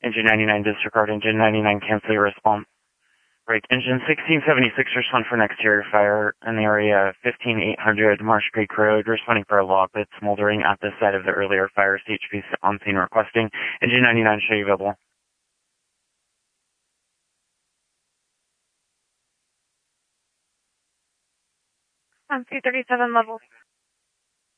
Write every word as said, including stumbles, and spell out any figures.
Engine ninety-nine disregard, Engine ninety-nine cancel your response. Break. Engine sixteen seventy-six respond for an exterior fire in the area fifteen eight hundred Marsh Creek Road, responding for a log that's smoldering at the site of the earlier fire. C H P on scene requesting. Engine ninety-nine, show you available. On two thirty-seven level